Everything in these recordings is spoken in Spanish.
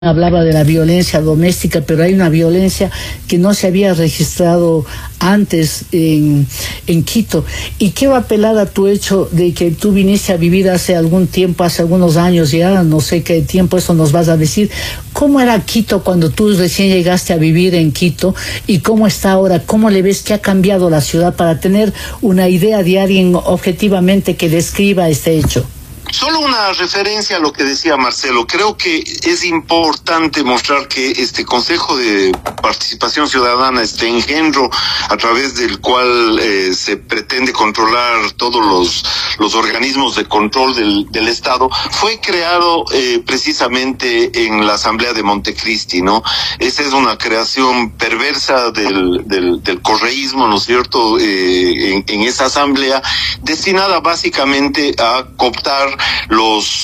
Hablaba de la violencia doméstica, pero hay una violencia que no se había registrado antes en Quito. ¿Y qué va a apelar a tu hecho de que tú viniste a vivir hace algún tiempo, hace algunos años ya, no sé qué tiempo, eso nos vas a decir? ¿Cómo era Quito cuando tú recién llegaste a vivir en Quito y cómo está ahora? ¿Cómo le ves que ha cambiado la ciudad para tener una idea de alguien objetivamente que describa este hecho? Solo una referencia a lo que decía Marcelo. Creo que es importante mostrar que este Consejo de Participación Ciudadana, este engendro a través del cual se pretende controlar todos los organismos de control del Estado, fue creado precisamente en la Asamblea de Montecristi, ¿no? Esa es una creación perversa del correísmo, ¿no es cierto?, en esa asamblea, destinada básicamente a cooptar los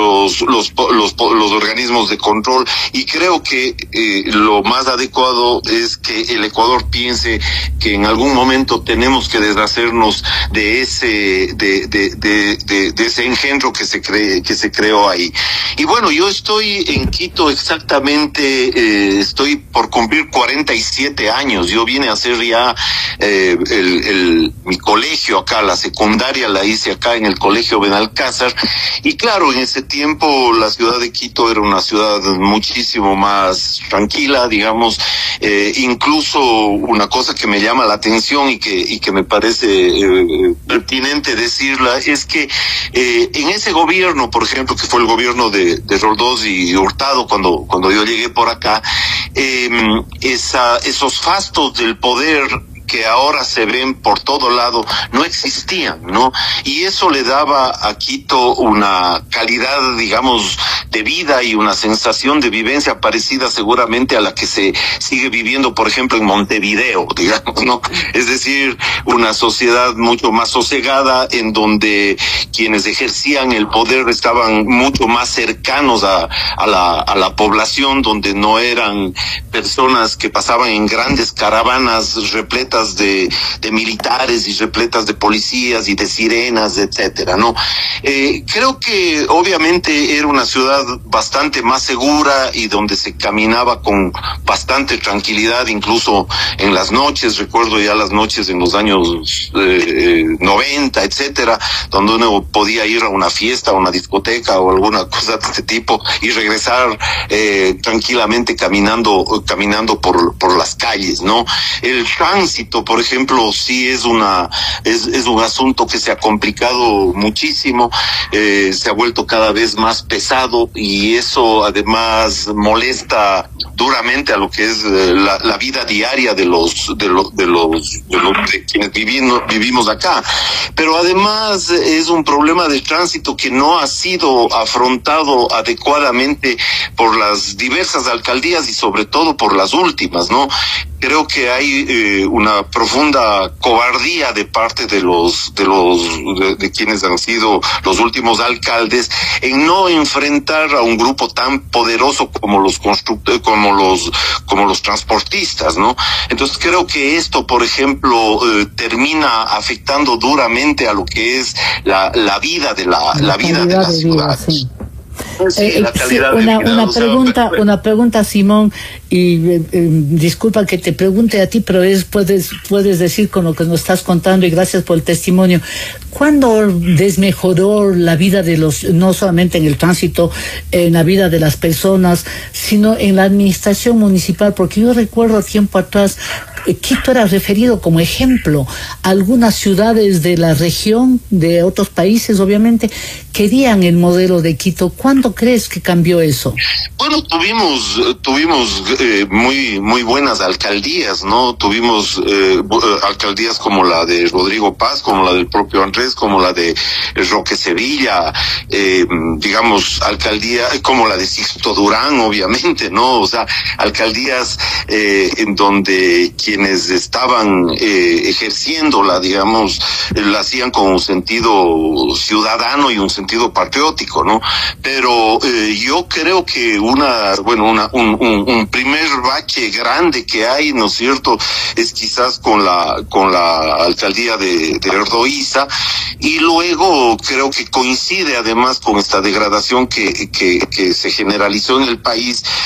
organismos de control, y creo que lo más adecuado es que el Ecuador piense que en algún momento tenemos que deshacernos de ese engendro que se creó ahí. Y bueno, yo estoy en Quito exactamente, estoy por cumplir 47 años. Yo vine a hacer ya mi colegio acá, la secundaria la hice acá en el Colegio Benalcázar. Y claro, en ese tiempo la ciudad de Quito era una ciudad muchísimo más tranquila, digamos. Incluso una cosa que me llama la atención y que me parece pertinente decirla es que en ese gobierno, por ejemplo, que fue el gobierno de Roldós y Hurtado cuando yo llegué por acá, esos fastos del poder que ahora se ven por todo lado no existían, ¿no? Y eso le daba a Quito una calidad, digamos, de vida y una sensación de vivencia parecida seguramente a la que se sigue viviendo, por ejemplo, en Montevideo, digamos, ¿no? Es decir, una sociedad mucho más sosegada, en donde quienes ejercían el poder estaban mucho más cercanos a la población, donde no eran personas que pasaban en grandes caravanas repletas de militares y repletas de policías y de sirenas, etcétera, ¿no? Creo que obviamente era una ciudad bastante más segura y donde se caminaba con bastante tranquilidad, incluso en las noches. Recuerdo ya las noches en los años 90, etcétera, donde uno podía ir a una fiesta, a una discoteca o alguna cosa de este tipo y regresar tranquilamente caminando por las calles, ¿no? El tránsito, por ejemplo, sí es un asunto que se ha complicado muchísimo, se ha vuelto cada vez más pesado, y eso además molesta duramente a lo que es la vida diaria de quienes vivimos acá. Pero además es un problema de tránsito que no ha sido afrontado adecuadamente por las diversas alcaldías y sobre todo por las últimas, ¿no? Creo que hay una profunda cobardía de parte de quienes han sido los últimos alcaldes en no enfrentar a un grupo tan poderoso como los transportistas, ¿no? Entonces creo que esto, por ejemplo, termina afectando duramente a lo que es la vida de la ciudad. Sí. Una pregunta, Simón, y disculpa que te pregunte a ti, pero puedes decir con lo que nos estás contando, y gracias por el testimonio. ¿Cuándo desmejoró la vida no solamente en el tránsito, en la vida de las personas, sino en la administración municipal? Porque yo recuerdo tiempo atrás, Quito era referido como ejemplo. Algunas ciudades de la región, de otros países, obviamente, querían el modelo de Quito. ¿Cuándo crees que cambió eso? Bueno, tuvimos muy buenas alcaldías, ¿no? Tuvimos alcaldías como la de Rodrigo Paz, como la del propio Andrés, como la de Roque Sevilla, digamos, alcaldía como la de Sixto Durán, obviamente, ¿no? O sea, alcaldías en donde quienes estaban ejerciéndola, digamos, la hacían con un sentido ciudadano y un sentido patriótico, ¿no? Pero yo creo que un primer bache grande que hay, ¿no es cierto?, es quizás con la alcaldía de Ordoiza, y luego creo que coincide además con esta degradación que se generalizó en el país,